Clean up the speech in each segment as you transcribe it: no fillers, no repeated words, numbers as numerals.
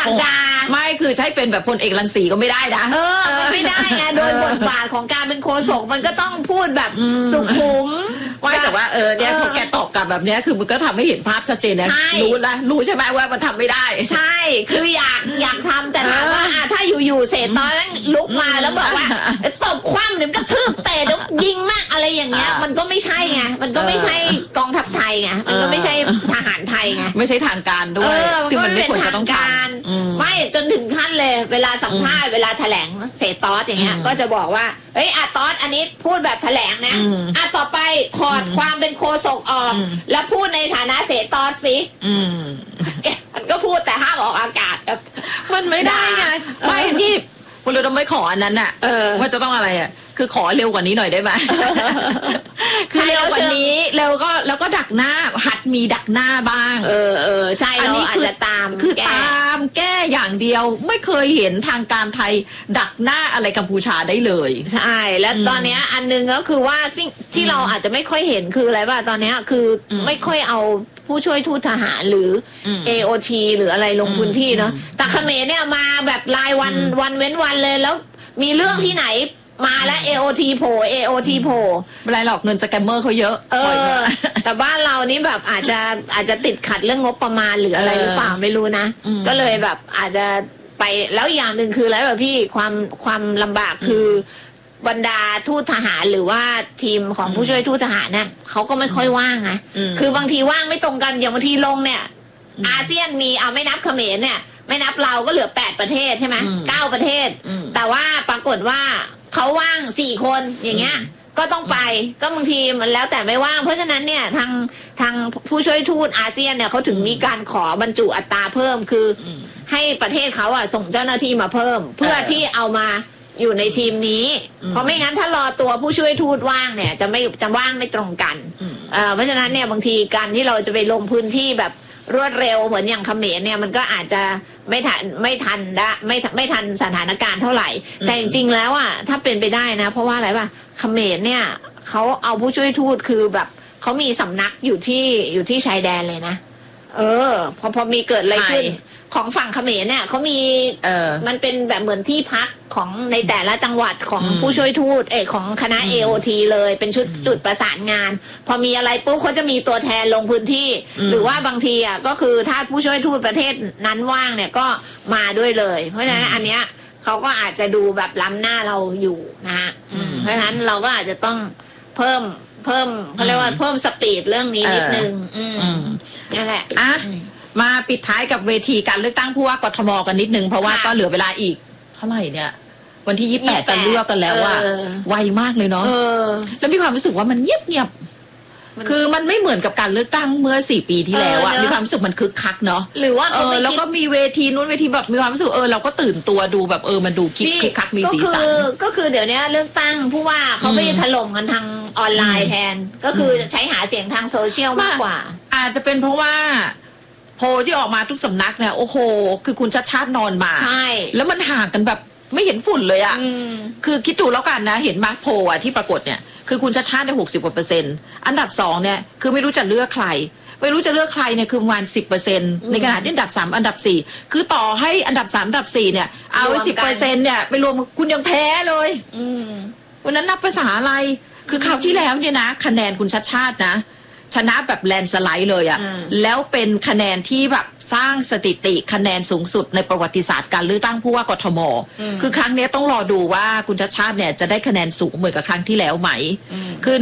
ศักดาไม่คือใช้เป็นแบบพลเอกรังสีก็ไม่ได้นะมันไม่ได้ไงโดยบทบาทของการเป็นโฆษกมันก็ต้องพูดแบบสุขุมว่าแต่ว่าเนี่ยพอแกตอบกลับแบบเนี้ยคือมันก็ทำให้เห็นภาพชัดเจนนะรู้ใช่ไหมว่ามันทำไม่ได้ใช่คืออยากทำแต่ถามว่าถ้าอยู่เสร็จตอนนั้นลุกมาแล้วบอกว่าตบคว่ำหรือกระทืบเตะแล้วยิงมากอะไรอย่างเงี้ยมันก็ไม่ใช่ไงมันก็ไม่ใช่กองทัพไทยไงมันก็ไม่ใช่ทหารไทยไงไม่ใช่ทางการด้วยที่มันไม่ควรจะต้องการไม่จนถึงขั้นเลยเวลาสัมภาษณ์เวลาแถลงเสตอสอย่างเงี้ยก็จะบอกว่าเอ้ยตอสอันนี้พูดแบบแถลงนะต่อไปถอดความเป็นโฆษกออกแล้วพูดในฐานะเสตอสสิมันก็พูดแต่ห้ามออกอากาศมันไม่ได้ไงไม่ที่คุณเราไม่ขออันนั้นน่ะว่าจะต้องอะไรอ่ะคือขอเร็วกว่านี้หน่อยได้ไหมคือเร็วกว่านี้แล้วก็ดักหน้าหัดมีดักหน้าบ้างใช่เราอาจจะตามคือตามแก้อย่างเดียวไม่เคยเห็นทางการไทยดักหน้าอะไรกัมพูชาได้เลยใช่แล้วตอนนี้อันนึงก็คือว่าที่เราอาจจะไม่ค่อยเห็นคืออะไรป่ะตอนนี้คือไม่ค่อยเอาผู้ช่วยทูตทหารหรือ AOT หรืออะไรลงพื้นที่เนาะแต่เขมรเนี่ยมาแบบรายวันเว้นวันเลยแล้วมีเรื่องที่ไหนมาแล้ว AOT โผล่ AOT โผล่ไม่ไรหรอกเงินสแกมเมอร์เขาเยอะแต่บ้านเรานี่แบบอาจจะติดขัดเรื่องงบประมาณหรืออะไรหรือเปล่าไม่รู้นะก็เลยแบบอาจจะไปแล้วอย่างหนึ่งคืออะไรแบบพี่ความลำบากคือบรรดาทูตทหารหรือว่าทีมของผู้ช่วยทูตทหารเนี่ยเขาก็ไม่ค่อยว่างนะคือบางทีว่างไม่ตรงกันอย่างบางทีลงเนี่ยอาเซียนมีไม่นับเขมรเนี่ยไม่นับเราก็เหลือ8ประเทศใช่ไหม9ประเทศแต่ว่าปรากฏว่าเขาว่าง4คนอย่างเงี้ยก็ต้องไปก็บางทีมันแล้วแต่ไม่ว่างเพราะฉะนั้นเนี่ยทางผู้ช่วยทูตอาเซียนเนี่ยเขาถึงมีการขอบรรจุอัตราเพิ่มคือให้ประเทศเขาส่งเจ้าหน้าที่มาเพิ่มเพื่อที่เอามาอยู่ในทีมนี้เพราะไม่งั้นถ้ารอตัวผู้ช่วยทูตว่างเนี่ยจะว่างไม่ตรงกันเพราะฉะนั้นเนี่ยบางทีการที่เราจะไปลงพื้นที่แบบรวดเร็วเหมือนอย่างเขมรเนี่ยมันก็อาจจะไม่ทันสถานการณ์เท่าไหร่แต่จริงๆแล้วถ้าเป็นไปได้นะเพราะว่าอะไรป่ะเขมรเนี่ยเขาเอาผู้ช่วยทูตคือแบบเขามีสำนักอยู่ที่ชายแดนเลยนะพอมีเกิดอะไรขึ้นของฝั่งเขมรเนี่ยเขามีมันเป็นแบบเหมือนที่พักของในแต่ละจังหวัดของผู้ช่วยทูตของคณะ AOT เลยเป็นจุดประสานงานพอมีอะไรปุ๊บเขาจะมีตัวแทนลงพื้นที่หรือว่าบางทีก็คือถ้าผู้ช่วยทูตประเทศนั้นว่างเนี่ยก็มาด้วยเลยเพราะฉะนั้นอันเนี้ยเขาก็อาจจะดูแบบล้ำหน้าเราอยู่นะฮะเพราะฉะนั้นเราก็อาจจะต้องเพิ่มเขาเรียกว่าเพิ่มสปีดเรื่องนี้นิดนึงนั่นแหละมาปิดท้ายกับเวทีการเลือกตั้งผู้ว่ากทมกันนิดนึงเพราะว่าก็เหลือเวลาอีกเท่าไหร่เนี่ยวันที่28จะเลือกกันแล้วว่าไวมากเลยเนาะแล้วมีความรู้สึกว่ามันเงียบคือมันไม่เหมือนกับการเลือกตั้งเมื่อ4 ปีที่แล้วมีความรู้สึกมันคึกคักเนาะหรือว่าแล้วก็มีเวทีนู้นเวทีแบบมีความรู้สึกเราก็ตื่นตัวดูแบบมันดูคึกคักมีสีสันก็คือเดี๋ยวนี้เลือกตั้งผู้ว่าเขาไม่ถล่มกันทางออนไลน์แทนก็คือใช้หาเสียงทางโซเชียลมากกว่าอาจจะเป็นเพราะว่าโพลที่ออกมาทุกสำนักเนี่ยโอ้โหคือคุณชัดชาตินอนมาใช่แล้วมันห่างกันแบบไม่เห็นฝุ่นเลยคือคิดดูแล้วกันนะเห็นมาร์คโพลที่ปรากฏเนี่ยคือคุณชัดชาติได้60%อันดับ2เนี่ยคือไม่รู้จะเลือกใครเนี่ยคือประมาณ10%ในขณะที่อันดับ3อันดับ4คือต่อให้อันดับ3อันดับ4เนี่ยเอา10%เนี่ยไปรวมคุณยังแพ้เลยวันนั้นนับภาษาอะไรคือคราวที่แล้วเนี่ยนะคะแนนคุณชัดชาตินะชนะแบบแลนสไลด์เลยแล้วเป็นคะแนนที่แบบสร้างสถิติคะแนนสูงสุดในประวัติศาสตร์การเลือกตั้งผู้ว่ากทมคือครั้งนี้ต้องรอดูว่าคุณชัดชาติเนี่ยจะได้คะแนนสูงเหมือนกับครั้งที่แล้วไหมคือ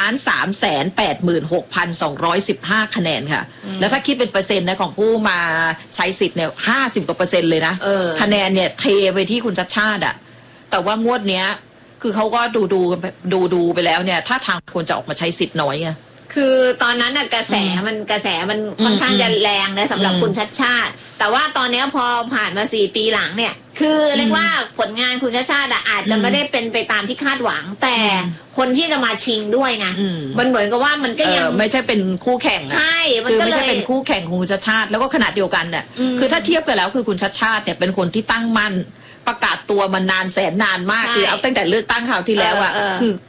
1,386,215 คะแนนค่ะแล้วถ้าคิดเป็นเปอร์เซ็นต์นะของผู้มาใช้สิทธิ์เนี่ย50 กว่าเปอร์เซ็นต์เลยนะคะแนนเนี่ยเทไปที่คุณชัดชาติแต่ว่างวดเนี้ยคือเขาก็ดูไปแล้วเนี่ยถ้าทางคนจะออกมาใช้สิทธิ์น้อยไงคือตอนนั้นกระแสมันค่อนข้างจะแรงนะสำหรับคุณชัดชาติแต่ว่าตอนนี้พอผ่านมา4 ปีหลังเนี่ยคือเรียกว่าผลงานคุณชัดชาติอาจจะไม่ได้เป็นไปตามที่คาดหวังแต่คนที่จะมาชิงด้วยไงมันเหมือนกับว่ามันก็ยังไม่ใช่เป็นคู่แข่งใช่คือไม่ใช่เป็นคู่แข่งของคุณชัดชาติแล้วก็ขนาดเดียวกันเนี่ยคือถ้าเทียบกันแล้วคือคุณชัดชาติเนี่ยเป็นคนที่ตั้งมั่นประกาศตัวมานานแสนนานมากคือเอาตั้งแต่เลือกตั้งคราวที่แล้วคือ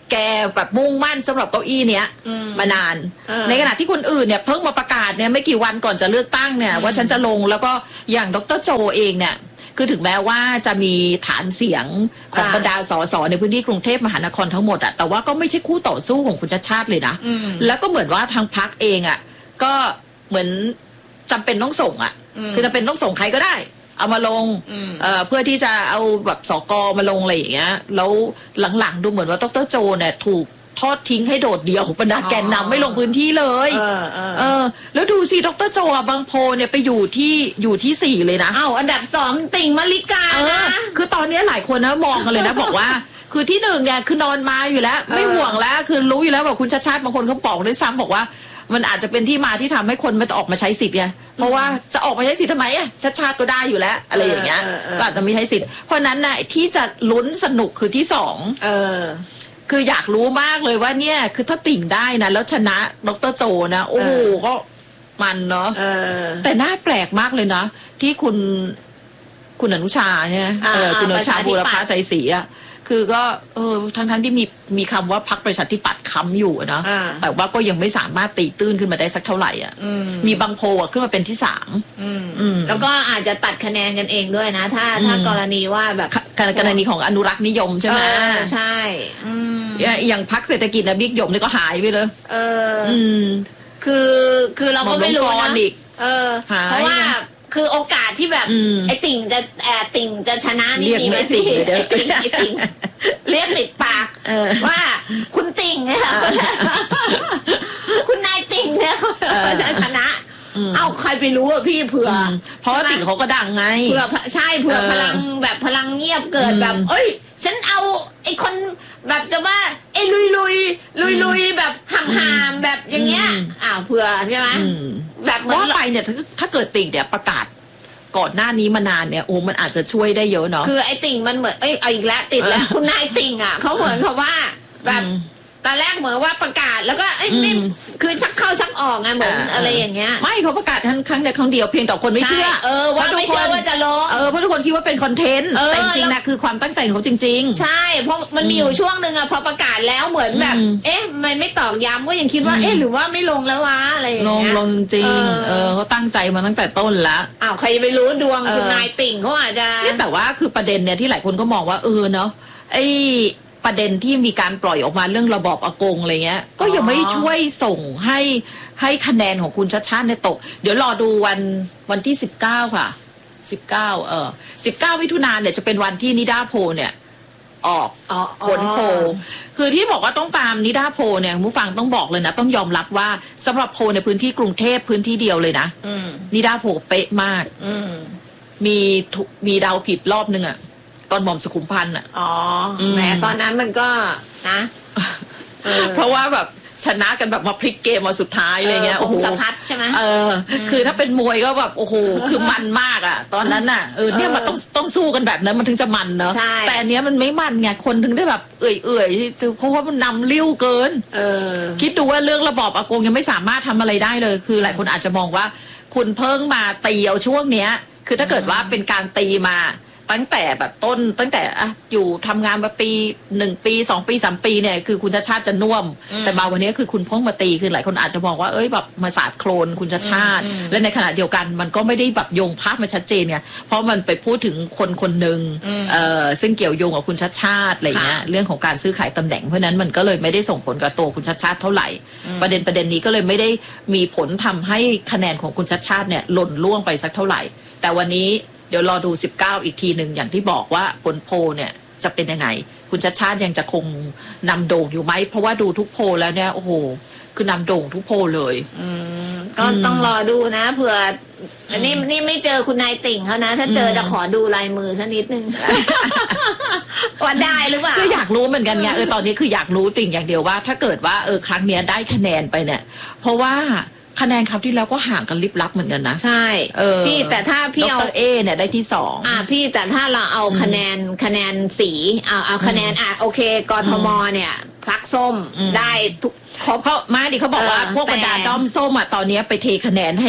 แกแบบมุ่งมั่นสำหรับเก้าอี้เนี้ยมานาน ในขณะที่คนอื่นเนี่ยเพิ่งมาประกาศเนี่ยไม่กี่วันก่อนจะเลือกตั้งเนี่ยว่าฉันจะลงแล้วก็อย่างดร.โจเองเนี่ยคือถึงแม้ว่าจะมีฐานเสียงของบรรดาสสในพื้นที่กรุงเทพมหานครทั้งหมดอะแต่ว่าก็ไม่ใช่คู่ต่อสู้ของคุณชัชชาติเลยนะแล้วก็เหมือนว่าทางพรรคเองอะก็เหมือนจำเป็นต้องส่งอะคือจำเป็นต้องส่งใครก็ได้เอามาลงเพื่อที่จะเอาแบบสกมาลงอะไรอย่างเงี้ยแล้วหลังๆดูเหมือนว่าดร.โจเนี่ยถูกทอดทิ้งให้โดดเดี่ยวบรรดาแกนนำไม่ลงพื้นที่เลยแล้วดูสิดร.โจบางโพเนี่ยไปอยู่ที่4เลยนะอันดับ2ติ่งมลิกานะคือตอนนี้หลายคนนะมองกันเลยนะบอกว่าคือที่1เนี่ยคือนอนมาอยู่แล้วไม่ห่วงแล้วคือรู้อยู่แล้วว่าคุณชัชชาติบางคนเขาบอกด้วยซ้ำบอกว่ามันอาจจะเป็นที่มาที่ทำให้คนไม่ออกมาใช้สิทธิ์ไงเพราะว่าจะออกมาใช้สิทธิ์ทำไมชัชชาติก็ได้อยู่แล้วอะไรอย่างเงี้ยก็อาจจะไม่ใช้สิทธิ์เพราะนั้นนะที่จะลุ้นสนุกคือที่2คืออยากรู้มากเลยว่าเนี่ยคือถ้าติ่งได้นะแล้วชนะดร.โจนะโอ้โหก็มันเนาะแต่น่าแปลกมากเลยนะที่คุณอนุชาใช่ไหมคุณอนุชาบูรพาใจศรีอ่ะคือก็ทั้งที่มีคำว่าพรรคประชาธิปัตย์ค้ำอยู่นะแต่ว่าก็ยังไม่สามารถตีตื้นขึ้นมาได้สักเท่าไหร่อ่ะมีบางโพลขึ้นมาเป็นที่3 แล้วก็อาจจะตัดคะแนนกันเองด้วยนะถ้ากรณีว่าแบบกรณีของอนุรักษ์นิยมใช่ไหมใช่อย่างพรรคเศรษฐกิจนะบิ๊กหยมนี่ก็หายไปเลยคือเราก็ไม่รู้นะเพราะว่าคือโอกาสที่แบบไอ้ติ่งจะชนะนี่มีไหมพี่ไอ้ติ่งเรียกติดปากว่าคุณติ่งเนี่ยคุณนายติ่งเนี่ยเขาจะชนะเอาใครไปรู้อ่ะพี่เผื่อเพราะว่าติ่งเขาก็ดังไงเผื่อใช่เผื่อพลังแบบพลังเงียบเกิดแบบเอ้ยฉันเอาไอ้คนแบบจะว่าไอ้ลุยแบบห่ามแบบอย่างเงี้ยเผื่อใช่ไหมแบบว่าไปเนี่ยถ้าเกิดติ่งเนี่ยประกาศก่อนหน้านี้มานานเนี่ยโอ้มันอาจจะช่วยได้เยอะเนาะคือไอ้ติ่งมันเหมือนเอาอีกแล้วติดแล้วคุณนายติ่งเขาเหมือนเขาว่าแบบตอนแรกเหมือนว่าประกาศแล้วก็ไม่คือชักเข้าชักออกไงเหมือนอะไรอย่างเงี้ยไม่เขาประกาศครั้งเดียวครั้งเดียวเพียงแต่คนไม่เชื่อว่าไม่เชื่อว่าจะลงเพราะทุกคนคิดว่าเป็นคอนเทนต์แต่จริงๆนะคือความตั้งใจของเขาจริงๆใช่เพราะมันมีอยู่ช่วงหนึ่งพอประกาศแล้วเหมือนแบบมันไม่ตอกย้ำก็ยังคิดว่าหรือว่าไม่ลงแล้ววะอะไรอย่างเงี้ยลงจริงเขาตั้งใจมาตั้งแต่ต้นแล้วใครจะไปรู้ดวงคุณนายติ่งเขาอาจจะแต่ว่าคือประเด็นเนี่ยที่หลายคนก็มองว่าเนาะไอประเด็นที่มีการปล่อยออกมาเรื่องระบอบอากงอะไรเงี้ยก็ยังไม่ช่วยส่งให้คะแนนของคุณชัชชาติเนี่ยตกเดี๋ยวรอดูวันที่19ค่ะ19มิถุนายนเนี่ยจะเป็นวันที่นิดาโพเนี่ยออกผลโพคือที่บอกว่าต้องตามนิดาโพเนี่ยผู้ฟังต้องบอกเลยนะต้องยอมรับว่าสำหรับโพในพื้นที่กรุงเทพพื้นที่เดียวเลยนะนิดาโพเป๊ะมากมีเดาผิดรอบนึงอะตอนหม่อมสุขุมพันธ์อ่ะแหมตอนนั้นมันก็นะเพราะว่าแบบชนะกันแบบมาพลิกเกมมาสุดท้ายอะไรเงี้ยโอ้โหสะพัดใช่ไหมคือถ้าเป็นมวยก็แบบโอ้โหคือมันมากอ่ะตอนนั้นน่ะเนี่ยมันต้องสู้กันแบบนั้นมันถึงจะมันเนาะแต่อันเนี้ยมันไม่มันไงคนถึงได้แบบเอื่อยเพราะว่ามันนำลิ้วเกินคิดดูว่าเรื่องระบอบอากงยังไม่สามารถทำอะไรได้เลยคือหลายคนอาจจะมองว่าคุณเพิ่งมาตีเอาช่วงเนี้ยคือถ้าเกิดว่าเป็นการตีมาตั้งแต่แบบตั้งแต่อยู่ทำงานมาปี1 ปี2 ปี3 ปีเนี่ยคือคุณชัชชาติจะน่วมแต่มาวันนี้คือคุณเพิ่งมาตีคือหลายคนอาจจะมองว่าแบบมาสาดโคลนคุณชัชชาติและในขณะเดียวกันมันก็ไม่ได้แบบโยงภาพมาชัดเจนเนี่ยเพราะมันไปพูดถึงคนหนึ่งซึ่งเกี่ยวโยงกับคุณชัชชาติอะไรเงี้ยเรื่องของการซื้อขายตำแหน่งเพราะนั้นมันก็เลยไม่ได้ส่งผลกับตัวคุณชัชชาติเท่าไหร่ประเด็นนี้ก็เลยไม่ได้มีผลทำให้คะแนนของคุณชัชชาติเนี่ยหล่นล่วงไปสักเท่าไหร่แต่วันนี้เดี๋ยวรอดู19อีกทีหนึ่งอย่างที่บอกว่าผลโพลเนี่ยจะเป็นยังไงคุณชัชชาติยังจะคงนำโด่งอยู่ไหมเพราะว่าดูทุกโพลแล้วเนี่ยโอ้โหคือนำโด่งทุกโพลเลยก็ต้องรอดูนะเผื่ออันนี้ไม่เจอคุณนายติ่งเขานะถ้าเจอจะขอดูลายมือสักนิดนึงว่าได้หรือเปล่าก็อยากรู้เหมือนกันไงตอนนี้คืออยากรู้ติ่งอย่างเดียวว่าถ้าเกิดว่าครั้งนี้ได้คะแนนไปเนี่ยเพราะว่าคะแนนคราวที่แล้วก็ห่างกันลิบลับเหมือนกันนะใช่พี่แต่ถ้าพี่เอาเนี่ยได้ที่2 พี่แต่ถ้าเราเอาคะแนนสีเอาคะแนนโอเคกทมเนี่ยพรรคส้มได้ทุกเขามาดิเขาบอกว่าพวกบรรดาด้อมส้มตอนนี้ไปเทคะแนนให้กับ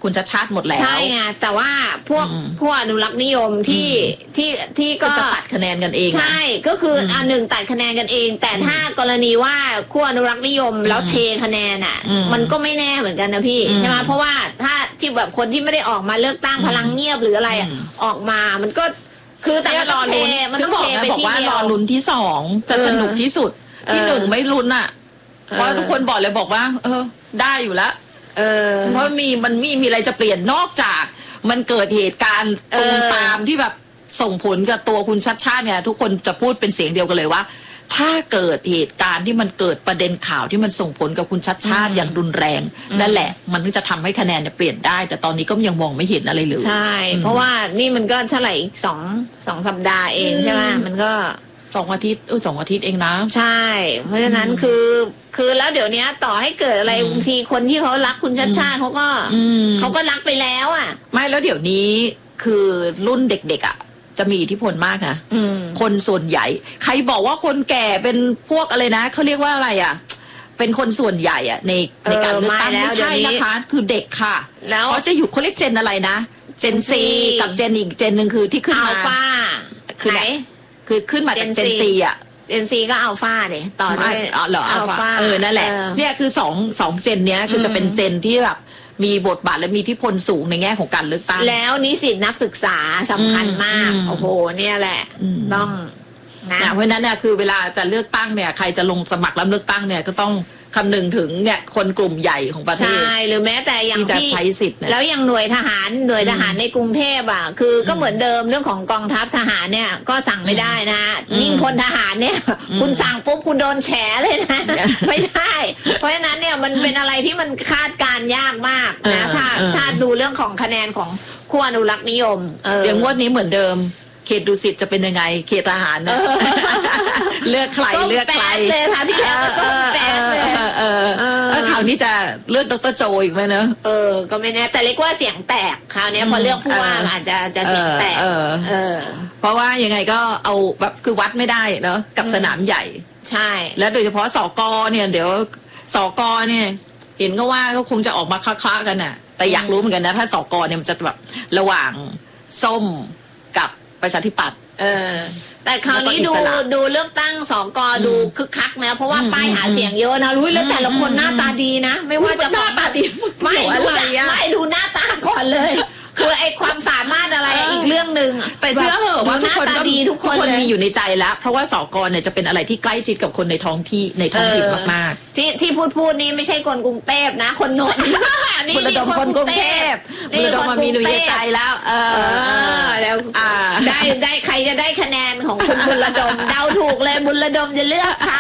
คุณชัดชาติหมดแล้วใช่ไงแต่ว่าพวกอนุรักษ์นิยมที่ก็จะตัดคะแนนกันเองใช่ก็คือหนึ่งตัดคะแนนกันเอง แต่ถ้ากรณีว่าขั้วอนุรักษ์นิยมแล้วเทคะแนนอ่ะมันก็ไม่แน่เหมือนกันนะพี่ใช่ไหมเพราะว่าถ้าที่แบบคนที่ไม่ได้ออกมาเลือกตั้งพลังเงียบหรืออะไรออกมามันก็คือแต่มันต้องเทมันต้องเทไปที่เดียวรอลุ้นที่2จะสนุกที่สุดที่1ไม่ลุ้นอ่ะเพราะทุกคนบอกว่าได้อยู่แล้วเพราะมันมีอะไรจะเปลี่ยนนอกจากมันเกิดเหตุการณ์ตรงตามที่แบบส่งผลกับตัวคุณชัดชาติเนี่ยทุกคนจะพูดเป็นเสียงเดียวกันเลยว่าถ้าเกิดเหตุการณ์ที่มันเกิดประเด็นข่าวที่มันส่งผลกับคุณชัดชาติอย่างรุนแรงนั่นแหละมันถึงจะทำให้คะแนนเนี่ยเปลี่ยนได้แต่ตอนนี้ก็ยังมองไม่เห็นอะไรเลยใช่เพราะว่านี่มันก็เท่าไหร่อีกสองสัปดาห์เองใช่ไหมมันก็ 2 อาทิตย์2 อาทิตย์เองนะใช่เพราะฉะนั้นคือแล้วเดี๋ยวนี้ต่อให้เกิดอะไรบางทีคนที่เขารักคุณชัดชาติเขาก็รักไปแล้วอ่ะไม่แล้วเดี๋ยวนี้คือรุ่นเด็กๆอ่ะจะมีอิทธิพลมากนะคนส่วนใหญ่ใครบอกว่าคนแก่เป็นพวกอะไรนะเขาเรียกว่าอะไรอ่ะเป็นคนส่วนใหญ่อ่ะในการเลือกตั้งไม่ใช่นะคะคือเด็กค่ะแล้วเขาจะอยู่เขาเรียกเจนอะไรนะเจนซีกับเจนอีกเจนหนึ่งคือที่ขึ้นมาอัลฟาคือไหนคือขึ้นมาจากเจนซีอ่ะเจนซีก็อัลฟาเนี่ยต่อด้วยเหรออัลฟานั่นแหละเนี่ยคือสองเจนเนี้ยคือจะเป็นเจนที่แบบมีบทบาทและมีอิทธิพลสูงในแง่ของการเลือกตั้งแล้วนิสิตนักศึกษาสำคัญมากโอ้โหเนี่ยแหละต้องนะเพราะฉะนั้นเนี่ยคือเวลาจะเลือกตั้งเนี่ยใครจะลงสมัครรับเลือกตั้งเนี่ยก็ต้องคำนึงถึงเนี่ยคนกลุ่มใหญ่ของประเทศใช่หรือแม้แต่อย่างที่จะใช้สิทธิ์แล้วอย่างหน่วยทหารในกรุงเทพอ่ะคือก็เหมือนเดิมเรื่องของกองทัพทหารเนี่ยก็สั่งไม่ได้นะยิ่งพลทหารเนี่ยคุณสั่งปุ๊บคุณโดนแฉเลยนะไม่ได้เพราะฉะนั้นเนี่ยมันเป็นอะไรที่มันคาดการยากมากนะถ้าดูเรื่องของคะแนนของขั้วอนุรักษ์นิยมอย่างงวดนี้เหมือนเดิมเขตดุสิตจะเป็นยังไงเขตทหารนะเลือกใครเลือกใครเลยค่ะที่แล้วส้มแปดเลยข่าวนี้จะเลือกดร.โจอีกไหมเนอะก็ไม่แน่แต่เรียกว่าเสียงแตกคราวนี้พอเลือกผู้ว่าอาจจะเสียงแตกเพราะว่ายังไงก็เอาแบบคือวัดไม่ได้เนอะกับสนามใหญ่ใช่แล้วโดยเฉพาะสก.เนี่ยเดี๋ยวสก.เนี่ยเห็นก็ว่าก็คงจะออกมาคล้าๆกันน่ะแต่อยากรู้เหมือนกันนะถ้าสก.เนี่ยมันจะแบบระหว่างส้มกับประชาธิปัตย์แต่คราวนี้ดูเลือกตั้งสก.ดูคึกคักนะเพราะว่าป้ายหาเสียงเยอะนะรู้แล้วแต่ละคนหน้าตาดีนะไม่ว่าจะหน้าตาดีไม่ดูหน้าตาก่อนเลยคือไอ้ความสามารถอะไรอีกเรื่องหนึ่งแต่เชื่อเหอะว่าทุกคนก็ดีทุกคนมีอยู่ในใจแล้วเพราะว่าสก.เนี่ยจะเป็นอะไรที่ใกล้ชิดกับคนในท้องถิ่นมากๆที่พูดนี่ไม่ใช่คนกรุงเทพนะคนโนนนี่คนกรุงเทพนี่คนมีอยู่ในใจแล้วแล้วได้ใครจะได้คะแนนของคุณบุญระดมเดาถูกเลยบุญระดมจะเลือกใคร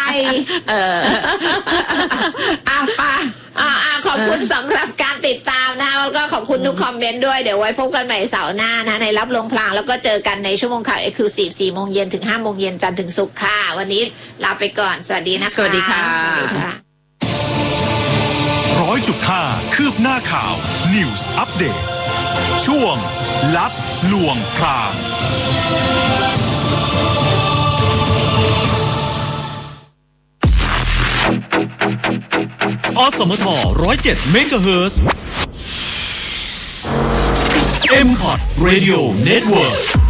ป่ะขอบคุณสำหรับการติดตามนะแล้วก็ขอบคุณทุกคอมเมนต์ด้วยเดี๋ยวไว้พบกันใหม่เสาร์หน้านะในรับลงพลางแล้วก็เจอกันในชั่วโมงข่าว Exclusive 4 โมงเย็นถึง 5 โมงเย็นจันทร์ถึงศุกร์ค่ะวันนี้ลาไปก่อนสวัสดีนะคะสวัสดีค่ะ 100.5 คืบหน้าข่าว News Update ช่วงลับลวงพรางอสมท107 เมกะเฮิรตซ์ M-Pod Radio Network